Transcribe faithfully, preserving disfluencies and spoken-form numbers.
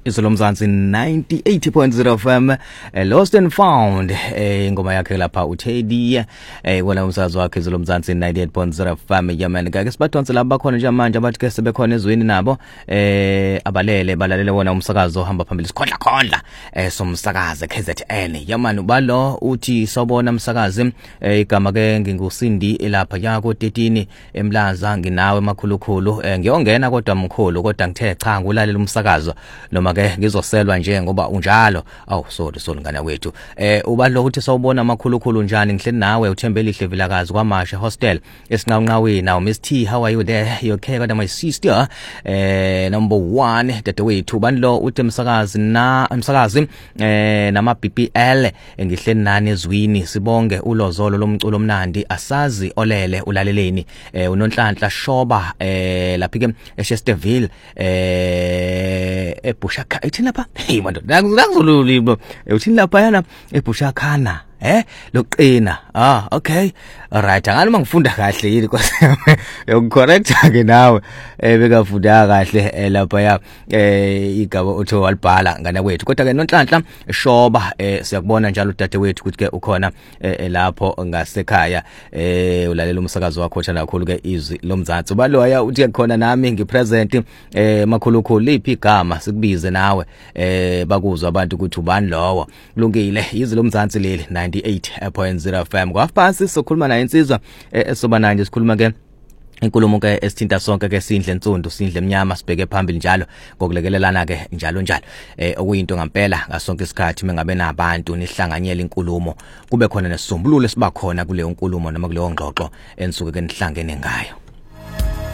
Izolo Mzansi ninety-eight point zero F M, uh, Lost and Found, eh ngoma yakhe lapha uTeddy, eh wona umsakazo wakhe Izolo Mzansi ninety-eight point zero F M yamani ke sibathonse laba khona nje manje abathi ke sebekhona ezweni nabo eh abalele balalele wona umsakazo ohamba phambili sikhondla khondla eh somsakaze K Z N yamani balo uthi sawubona umsakazi eh igama ke ngingusindi lapha yako thirteen eMlaza nginawe makhulukhulu eh ngiyongena kodwa mkhulu kodwa ngithe cha ngulalela umsakazo noma ke ngizoselwa nje ngoba unjalo aw sorry sorry ngana wethu eh uba lo uthi sawubona makhulukhulu njani ngihleli nawe uThembele ihle vilakazi kwaMasha hostel esinqawunqaweni now Miss T, how are you there? You okay? Kodwa my sister eh number one dadewethu banlo uthi umsakazi na umsakazi eh nama B P L ngihleli nani ezwini sibonge ulozolo lomculo omnandi asazi olele ulaleleni eh unonhlanhla shoba eh lapha ke eChesterville eh eBushaka ethina lapha hey manje nakuzolulimo uthini lapha yana eBushakana eh loqina ah okay alright ngani mangifunda kahle yini yokucorrect ke nawe eh bekafunda kahle lapha ya eh igaba utho walibhala ngana kwethu kodwa ke nonhlanhla shoba eh siyakubona njalo dadewethu ukuthi ke ukhona lapho ngasekhaya eh ulalela umsakazo wakho thana kakhulu ke izwi lomzansi baloya uthi khona nami ngipresent eh makhulukhulu liphi igama sikubize nawe eh bakuzwa abantu ukuthi ubani lowo kulungile izwi lomzansi leli ninety-eight point zero F M kwafasi sokhuluma naye insizwa esoba nanje sikhuluma ke inkulumo ke esithinta sonke ke sindle nsonto sindle emnyama sibheke phambili njalo ngokulekelelana ke njalo njalo eh okuyinto ngempela ngasonke isikhathi mengabe nabantu nihlanganyela inkulumo kube khona nesisombululo siba khona kuleyo nkulumo noma kuleyo ngxoxo enisuke ke nihlangene ngayo.